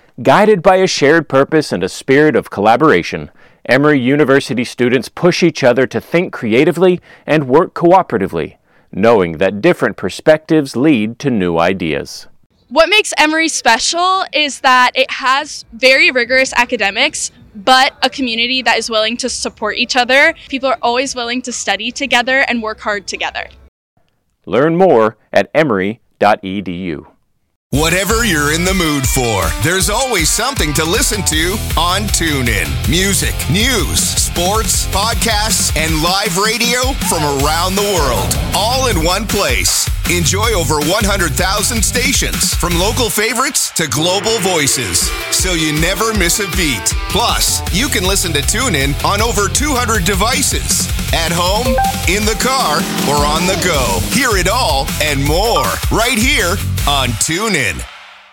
Guided by a shared purpose and a spirit of collaboration, Emory University students push each other to think creatively and work cooperatively, knowing that different perspectives lead to new ideas. What makes Emory special is that it has very rigorous academics, but a community that is willing to support each other. People are always willing to study together and work hard together. Learn more at emory.edu. Whatever you're in the mood for, there's always something to listen to on TuneIn. Music, news, sports, podcasts, and live radio from around the world, all in one place. Enjoy over 100,000 stations, from local favorites to global voices, so you never miss a beat. Plus, you can listen to TuneIn on over 200 devices, at home, in the car, or on the go. Hear it all and more right here on TuneIn.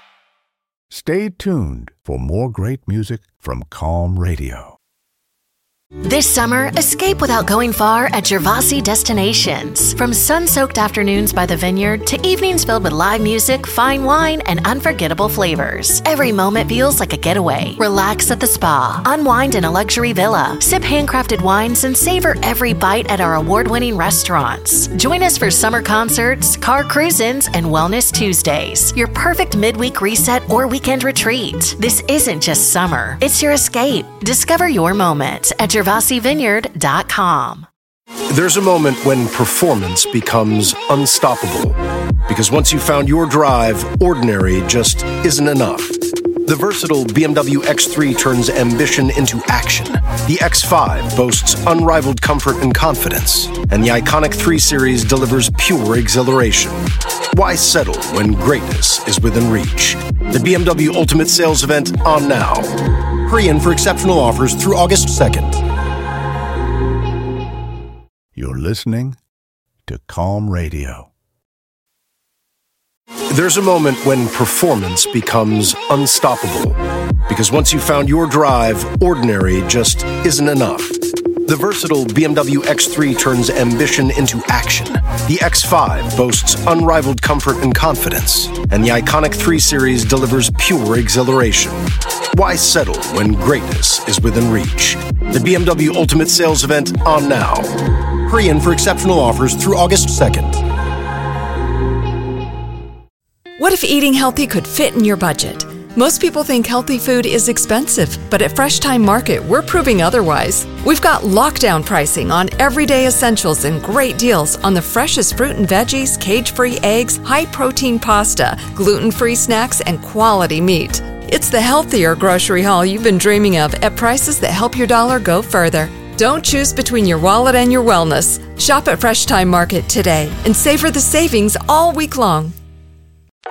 Stay tuned for more great music from Calm Radio. This summer, escape without going far at Gervasi Destinations. From sun-soaked afternoons by the vineyard to evenings filled with live music, fine wine, and unforgettable flavors. Every moment feels like a getaway. Relax at the spa, unwind in a luxury villa, sip handcrafted wines, and savor every bite at our award-winning restaurants. Join us for summer concerts, car cruise-ins, and Wellness Tuesdays. Your perfect midweek reset or weekend retreat. This isn't just summer, it's your escape. Discover your moment at GervasiVineyard.com. There's a moment when performance becomes unstoppable. Because once you've found your drive, ordinary just isn't enough. The versatile BMW X3 turns ambition into action. The X5 boasts unrivaled comfort and confidence. And the iconic 3 Series delivers pure exhilaration. Why settle when greatness is within reach? The BMW Ultimate Sales Event on now. Hurry in for exceptional offers through August 2nd. You're listening to Calm Radio. There's a moment when performance becomes unstoppable. Because once you've found your drive, ordinary just isn't enough. The versatile BMW X3 turns ambition into action. The X5 boasts unrivaled comfort and confidence. And the iconic 3 Series delivers pure exhilaration. Why settle when greatness is within reach? The BMW Ultimate Sales Event on now. Hurry in for exceptional offers through August 2nd. What if eating healthy could fit in your budget? Most people think healthy food is expensive, but at Fresh Time Market, we're proving otherwise. We've got lockdown pricing on everyday essentials and great deals on the freshest fruit and veggies, cage-free eggs, high-protein pasta, gluten-free snacks, and quality meat. It's the healthier grocery haul you've been dreaming of at prices that help your dollar go further. Don't choose between your wallet and your wellness. Shop at Fresh Time Market today and savor the savings all week long.